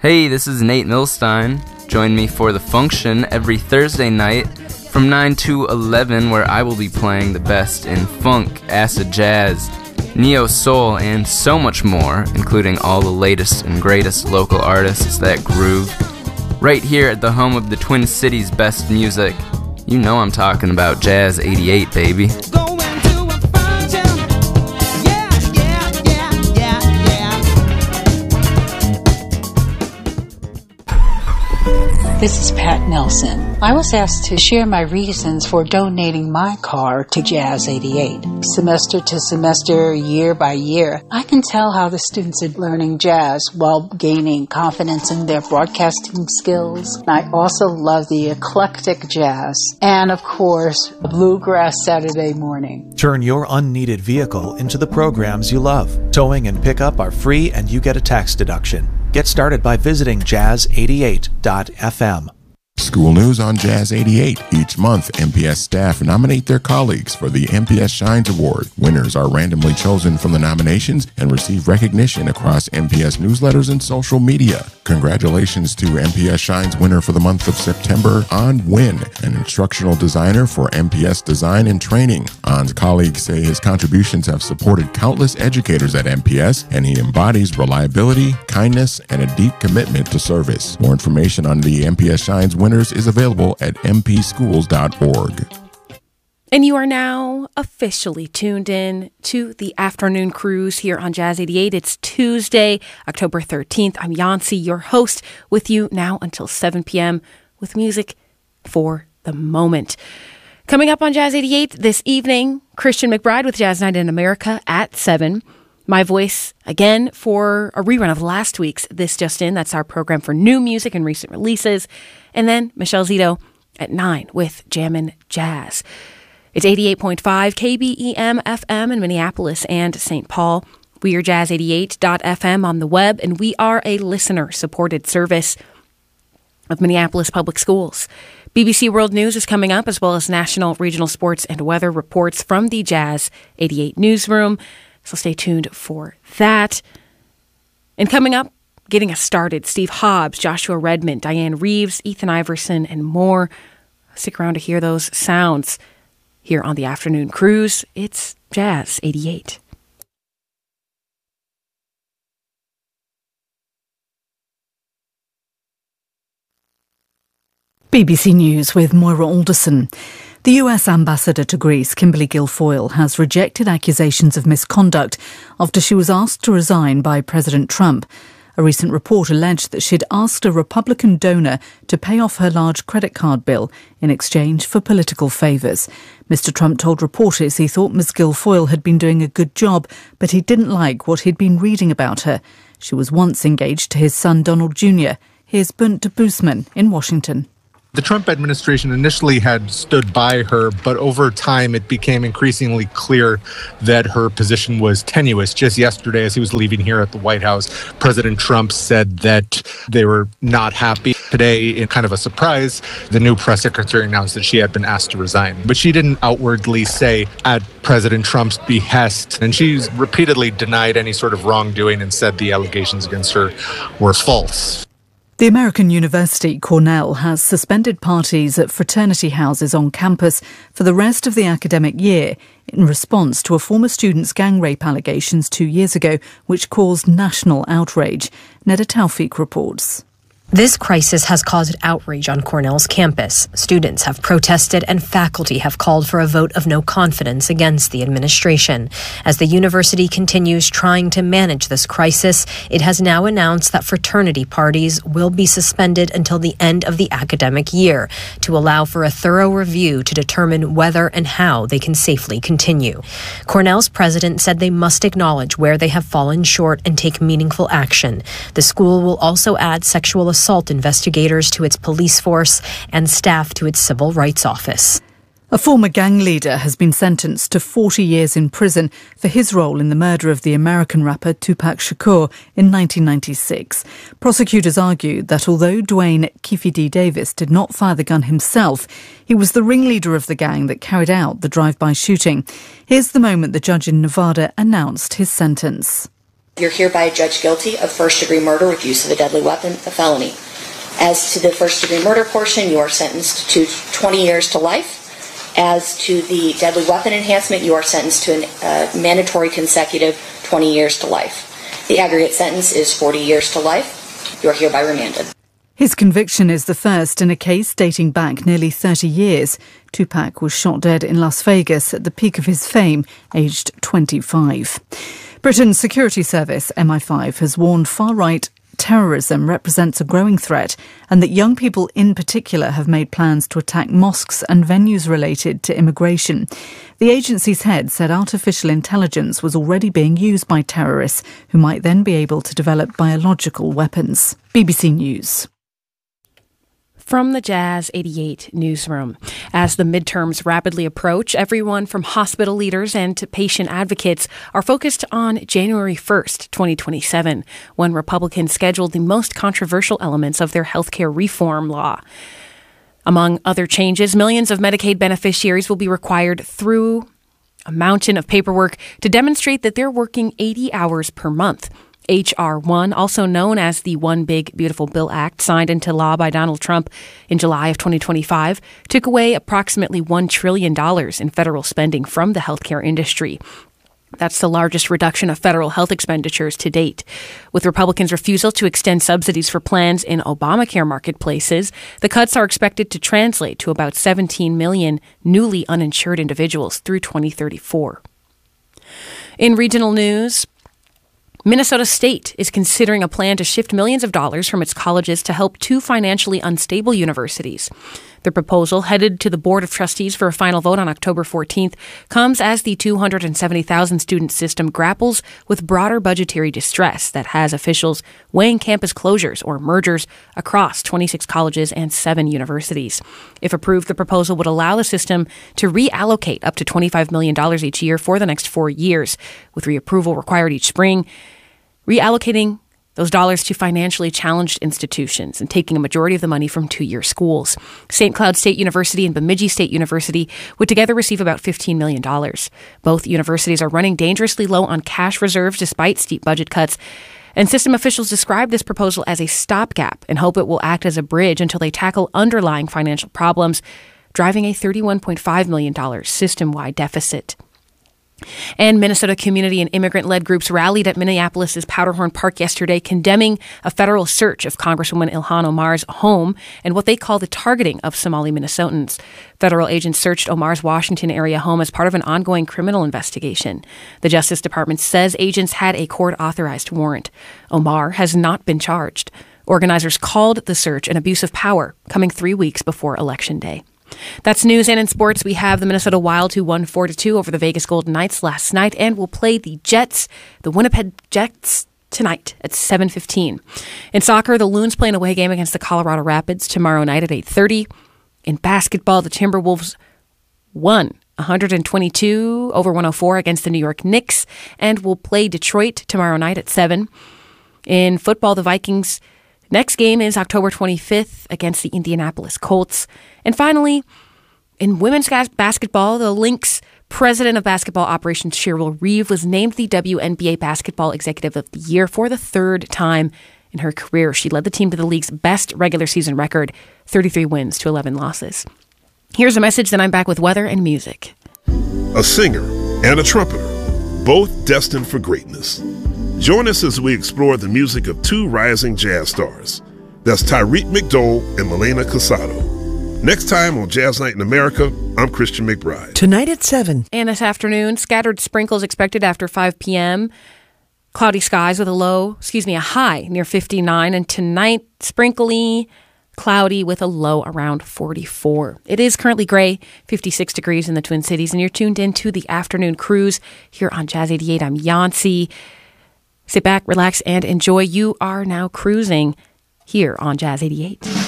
Hey, this is Nate Milstein. Join me for The Function every Thursday night from 9 to 11, where I will be playing the best in funk, acid jazz, neo-soul, and so much more, including all the latest and greatest local artists that groove. Right here at the home of the Twin Cities' best music. You know I'm talking about Jazz 88, baby. This is Pat Nelson. I was asked to share my reasons for donating my car to Jazz 88. Semester to semester, year by year, I can tell how the students are learning jazz while gaining confidence in their broadcasting skills. I also love the eclectic jazz and, of course, a bluegrass Saturday morning. Turn your unneeded vehicle into the programs you love. Towing and pickup are free and you get a tax deduction. Get started by visiting jazz88.fm. School news on Jazz 88. Each month, MPS staff nominate their colleagues for the MPS Shines Award. Winners are randomly chosen from the nominations and receive recognition across MPS newsletters and social media. Congratulations to MPS Shines winner for the month of September, An Nguyen, an instructional designer for MPS Design and Training. An's colleagues say his contributions have supported countless educators at MPS, and he embodies reliability, kindness, and a deep commitment to service. More information on the MPS Shines winners is available at mpschools.org. And you are now officially tuned in to the afternoon cruise here on Jazz 88. It's Tuesday, October 13th. I'm Yancy, your host, with you now until 7 p.m. with music for the moment. Coming up on Jazz 88 this evening, Christian McBride with Jazz Night in America at 7. My voice, again, for a rerun of last week's This Just In. That's our program for new music and recent releases. And then Michelle Zito at 9 with Jammin' Jazz. It's 88.5 KBEM FM in Minneapolis and St. Paul. We are jazz88.fm on the web, and we are a listener-supported service of Minneapolis Public Schools. BBC World News is coming up, as well as national, regional sports, and weather reports from the Jazz 88 newsroom. So stay tuned for that. And coming up, getting us started, Steve Hobbs, Joshua Redmond, Diane Reeves, Ethan Iverson, and more. Stick around to hear those sounds. Here on the afternoon cruise, it's Jazz 88. BBC News with Moira Alderson. The US Ambassador to Greece, Kimberly Guilfoyle, has rejected accusations of misconduct after she was asked to resign by President Trump. A recent report alleged that she'd asked a Republican donor to pay off her large credit card bill in exchange for political favours. Mr. Trump told reporters he thought Ms. Guilfoyle had been doing a good job, but he didn't like what he'd been reading about her. She was once engaged to his son Donald Jr. Here's Bunt de Boosman in Washington. The Trump administration initially had stood by her, but over time it became increasingly clear that her position was tenuous. Just yesterday, as he was leaving here at the White House, President Trump said that they were not happy. Today, in kind of a surprise, the new press secretary announced that she had been asked to resign. But she didn't outwardly say at President Trump's behest, and she's repeatedly denied any sort of wrongdoing and said the allegations against her were false. The American university, Cornell, has suspended parties at fraternity houses on campus for the rest of the academic year in response to a former student's gang rape allegations 2 years ago, which caused national outrage. Neda Tawfiq reports. This crisis has caused outrage on Cornell's campus. Students have protested and faculty have called for a vote of no confidence against the administration. As the university continues trying to manage this crisis, it has now announced that fraternity parties will be suspended until the end of the academic year to allow for a thorough review to determine whether and how they can safely continue. Cornell's president said they must acknowledge where they have fallen short and take meaningful action. The school will also add sexual assault investigators to its police force and staff to its civil rights office. A former gang leader has been sentenced to 40 years in prison for his role in the murder of the American rapper Tupac Shakur in 1996. Prosecutors argued that although Dwayne Keffe D. Davis did not fire the gun himself, he was the ringleader of the gang that carried out the drive-by shooting. Here's the moment the judge in Nevada announced his sentence. You're hereby judged guilty of first-degree murder with use of a deadly weapon, a felony. As to the first-degree murder portion, you are sentenced to 20 years to life. As to the deadly weapon enhancement, you are sentenced to a mandatory consecutive 20 years to life. The aggregate sentence is 40 years to life. You are hereby remanded. His conviction is the first in a case dating back nearly 30 years. Tupac was shot dead in Las Vegas at the peak of his fame, aged 25. Britain's security service, MI5, has warned far-right terrorism represents a growing threat and that young people in particular have made plans to attack mosques and venues related to immigration. The agency's head said artificial intelligence was already being used by terrorists who might then be able to develop biological weapons. BBC News. From the Jazz 88 newsroom. As the midterms rapidly approach, everyone from hospital leaders and to patient advocates are focused on January 1st, 2027, when Republicans scheduled the most controversial elements of their healthcare reform law. Among other changes, millions of Medicaid beneficiaries will be required through a mountain of paperwork to demonstrate that they're working 80 hours per month. H.R. 1, also known as the One Big Beautiful Bill Act, signed into law by Donald Trump in July of 2025, took away approximately $1 trillion in federal spending from the healthcare industry. That's the largest reduction of federal health expenditures to date. With Republicans' refusal to extend subsidies for plans in Obamacare marketplaces, the cuts are expected to translate to about 17 million newly uninsured individuals through 2034. In regional news, Minnesota State is considering a plan to shift millions of dollars from its colleges to help two financially unstable universities. The proposal, headed to the Board of Trustees for a final vote on October 14th, comes as the 270,000 student system grapples with broader budgetary distress that has officials weighing campus closures or mergers across 26 colleges and 7 universities. If approved, the proposal would allow the system to reallocate up to $25 million each year for the next 4 years, with reapproval required each spring, reallocating those dollars to financially challenged institutions and taking a majority of the money from two-year schools. St. Cloud State University and Bemidji State University would together receive about $15 million. Both universities are running dangerously low on cash reserves despite steep budget cuts, and system officials describe this proposal as a stopgap and hope it will act as a bridge until they tackle underlying financial problems, driving a $31.5 million system-wide deficit. And Minnesota community and immigrant-led groups rallied at Minneapolis's Powderhorn Park yesterday, condemning a federal search of Congresswoman Ilhan Omar's home and what they call the targeting of Somali Minnesotans. Federal agents searched Omar's Washington area home as part of an ongoing criminal investigation. The Justice Department says agents had a court-authorized warrant. Omar has not been charged. Organizers called the search an abuse of power, coming 3 weeks before Election Day. That's news, and in sports, we have the Minnesota Wild, who won 4-2 over the Vegas Golden Knights last night and will play the Winnipeg Jets, tonight at 7:15. In soccer, the Loons play an away game against the Colorado Rapids tomorrow night at 8:30. In basketball, the Timberwolves won 122 over 104 against the New York Knicks and will play Detroit tomorrow night at 7. In football, the Vikings' next game is October 25th against the Indianapolis Colts. And finally, in women's basketball, the Lynx president of basketball operations, Cheryl Reeve, was named the WNBA Basketball Executive of the Year for the third time in her career. She led the team to the league's best regular season record, 33 wins to 11 losses. Here's a message, then I'm back with weather and music. A singer and a trumpeter, both destined for greatness. Join us as we explore the music of two rising jazz stars. That's Tyreek McDowell and Milena Casado. Next time on Jazz Night in America, I'm Christian McBride. Tonight at 7. And this afternoon, scattered sprinkles expected after 5 p.m. Cloudy skies with a high near 59. And tonight, sprinkly, cloudy with a low around 44. It is currently gray, 56 degrees in the Twin Cities. And you're tuned in to the afternoon cruise here on Jazz 88. I'm Yancy. Sit back, relax, and enjoy. You are now cruising here on Jazz 88.